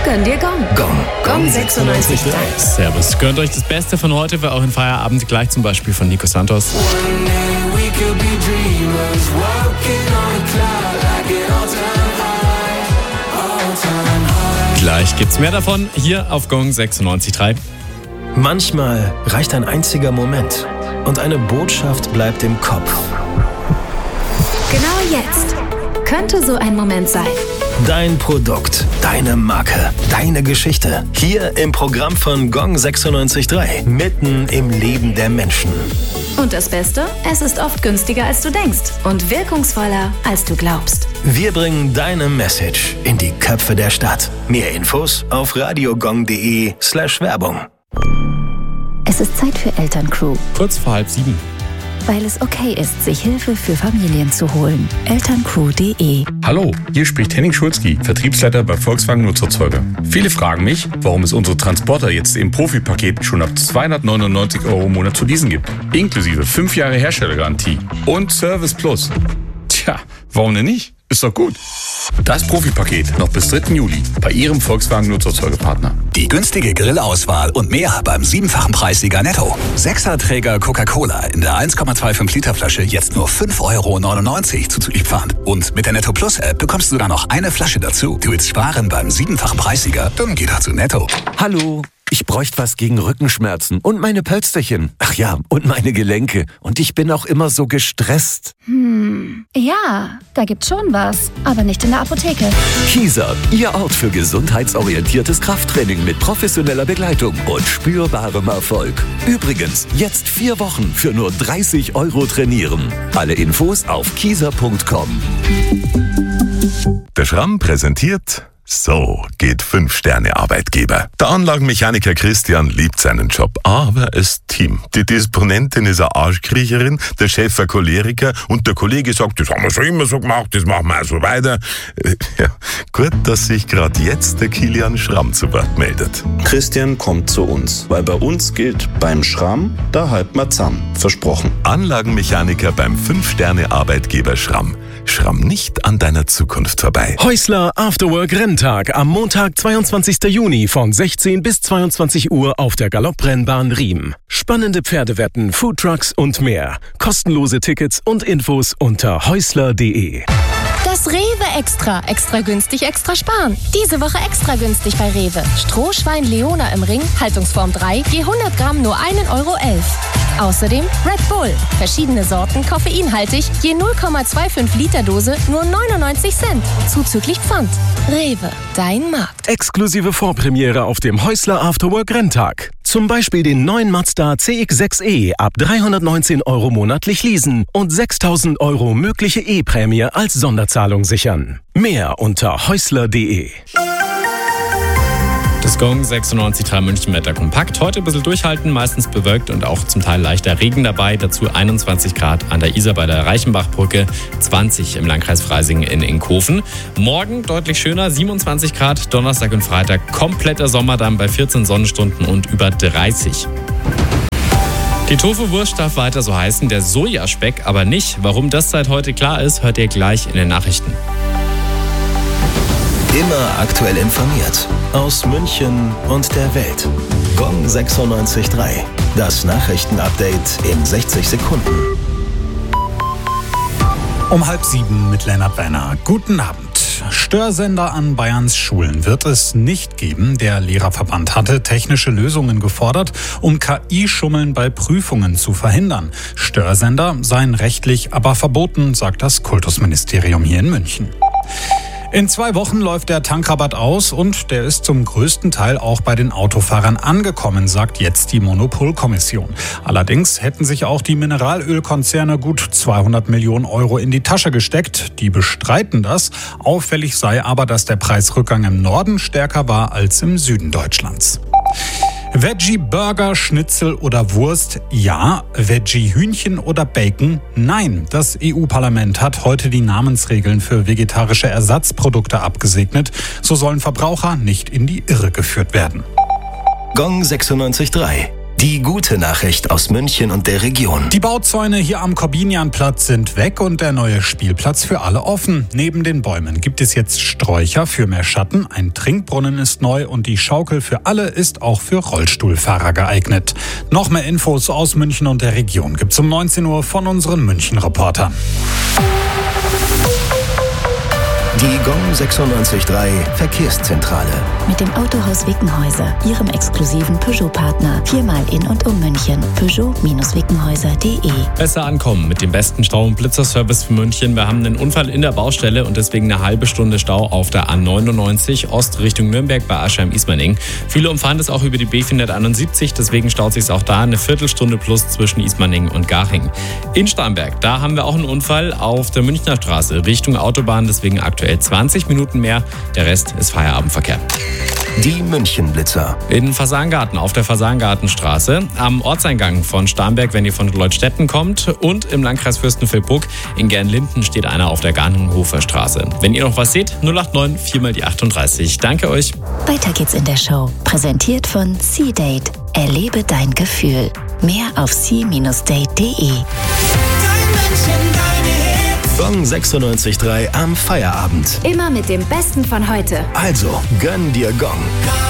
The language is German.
Gönn dir Gong. Gong 96.3. Servus. Gönnt euch das Beste von heute für euren Feierabend. Gleich zum Beispiel von Nico Santos. Gleich gibt's mehr davon hier auf Gong 96.3. Manchmal reicht ein einziger Moment und eine Botschaft bleibt im Kopf. Genau jetzt könnte so ein Moment sein. Dein Produkt, deine Marke, deine Geschichte. Hier im Programm von Gong 96.3. Mitten im Leben der Menschen. Und das Beste? Es ist oft günstiger, als du denkst und wirkungsvoller, als du glaubst. Wir bringen deine Message in die Köpfe der Stadt. Mehr Infos auf radiogong.de/Werbung. Es ist Zeit für Elterncrew. Kurz vor 6:30. Weil es okay ist, sich Hilfe für Familien zu holen. Elterncrew.de. Hallo, hier spricht Henning Schulzky, Vertriebsleiter bei Volkswagen Nutzerzeuger. Viele fragen mich, warum es unsere Transporter jetzt im Profipaket schon ab 299 € im Monat zu leasen gibt. Inklusive 5 Jahre Herstellergarantie und Service Plus. Tja, warum denn nicht? Ist doch gut. Das Profipaket noch bis 3. Juli bei Ihrem Volkswagen Nutzerzeugerpartner. Die günstige Grillauswahl und mehr beim 7-fachen Preissieger Netto. 6er-Träger Coca-Cola in der 1,25 Liter Flasche jetzt nur 5,99 € zuzüglich Pfand. Und mit der Netto Plus App bekommst du sogar noch eine Flasche dazu. Du willst sparen beim 7-fachen Preissieger? Dann geh doch zu Netto. Hallo, ich bräuchte was gegen Rückenschmerzen und meine Pölsterchen. Ach ja, und meine Gelenke. Und ich bin auch immer so gestresst. Ja, da gibt's schon was, aber nicht in der Apotheke. Kieser, Ihr Ort für gesundheitsorientiertes Krafttraining mit professioneller Begleitung und spürbarem Erfolg. Übrigens, jetzt 4 Wochen für nur 30 € trainieren. Alle Infos auf kieser.com. Der Schramm präsentiert: So geht 5-Sterne-Arbeitgeber. Der Anlagenmechaniker Christian liebt seinen Job, aber das Team. Die Disponentin ist eine Arschkriecherin, der Chef ein Choleriker und der Kollege sagt, das haben wir schon immer so gemacht, das machen wir auch so weiter. Ja, gut, dass sich gerade jetzt der Kilian Schramm zu Wort meldet. Christian kommt zu uns, weil bei uns gilt, beim Schramm, da halten wir zusammen. Versprochen. Anlagenmechaniker beim 5-Sterne-Arbeitgeber Schramm. Schramm nicht an deiner Zukunft vorbei. Häusler Afterwork Renntag am Montag, 22. Juni von 16 bis 22 Uhr auf der Galopprennbahn Riem. Spannende Pferdewetten, Foodtrucks und mehr. Kostenlose Tickets und Infos unter häusler.de. Das Rewe Extra. Extra günstig, extra sparen. Diese Woche extra günstig bei Rewe. Strohschwein Leona im Ring, Haltungsform 3, je 100 Gramm nur 1,11 €. Außerdem Red Bull. Verschiedene Sorten, koffeinhaltig, je 0,25 Liter Dose nur 99 Cent. Zuzüglich Pfand. Rewe, dein Markt. Exklusive Vorpremiere auf dem Häusler Afterwork Renntag. Zum Beispiel den neuen Mazda CX-6e ab 319 € monatlich leasen und 6.000 € mögliche E-Prämie als Sonderzahlung sichern. Mehr unter häusler.de. Das Gong 96.3 München Wetter kompakt. Heute ein bisschen durchhalten, meistens bewölkt und auch zum Teil leichter Regen dabei. Dazu 21 Grad an der Isar bei der Reichenbachbrücke, 20 im Landkreis Freising in Inkofen. Morgen deutlich schöner, 27 Grad, Donnerstag und Freitag kompletter Sommer dann bei 14 Sonnenstunden und über 30. Die Tofu-Wurst darf weiter so heißen, der Sojaspeck aber nicht. Warum das seit heute klar ist, hört ihr gleich in den Nachrichten. Immer aktuell informiert. Aus München und der Welt. Gong 96.3. Das Nachrichtenupdate in 60 Sekunden. Um 6:30 mit Lennart Werner. Guten Abend. Störsender an Bayerns Schulen wird es nicht geben. Der Lehrerverband hatte technische Lösungen gefordert, um KI-Schummeln bei Prüfungen zu verhindern. Störsender seien rechtlich aber verboten, sagt das Kultusministerium hier in München. In 2 Wochen läuft der Tankrabatt aus und der ist zum größten Teil auch bei den Autofahrern angekommen, sagt jetzt die Monopolkommission. Allerdings hätten sich auch die Mineralölkonzerne gut 200 Millionen € in die Tasche gesteckt. Die bestreiten das. Auffällig sei aber, dass der Preisrückgang im Norden stärker war als im Süden Deutschlands. Veggie-Burger, Schnitzel oder Wurst? Ja. Veggie-Hühnchen oder Bacon? Nein. Das EU-Parlament hat heute die Namensregeln für vegetarische Ersatzprodukte abgesegnet. So sollen Verbraucher nicht in die Irre geführt werden. Gong 96.3. Die gute Nachricht aus München und der Region. Die Bauzäune hier am Korbinianplatz sind weg und der neue Spielplatz für alle offen. Neben den Bäumen gibt es jetzt Sträucher für mehr Schatten, ein Trinkbrunnen ist neu und die Schaukel für alle ist auch für Rollstuhlfahrer geeignet. Noch mehr Infos aus München und der Region gibt's um 19 Uhr von unseren München-Reportern. Die Gong 96.3 Verkehrszentrale. Mit dem Autohaus Wickenhäuser, Ihrem exklusiven Peugeot-Partner. 4-mal in und um München. Peugeot-Wickenhäuser.de. Besser ankommen mit dem besten Stau- und Blitzerservice für München. Wir haben einen Unfall in der Baustelle und deswegen eine halbe Stunde Stau auf der A99 Ost Richtung Nürnberg bei Aschheim-Ismaning. Viele umfahren das auch über die B471, deswegen staut sich auch da eine Viertelstunde plus zwischen Ismaning und Garching. In Starnberg, da haben wir auch einen Unfall auf der Münchner Straße Richtung Autobahn, deswegen aktuell 20 Minuten mehr. Der Rest ist Feierabendverkehr. Die München-Blitzer. In Fasangarten auf der Fasangartenstraße, am Ortseingang von Starnberg, wenn ihr von Leutstetten kommt, und im Landkreis Fürstenfeldbruck in Gernlinden steht einer auf der Garnenhofer Straße. Wenn ihr noch was seht, 089 4 mal die 38. Danke euch. Weiter geht's in der Show. Präsentiert von C-Date. Erlebe dein Gefühl. Mehr auf c-date.de. Gong 96.3 am Feierabend. Immer mit dem Besten von heute. Also, gönn dir Gong.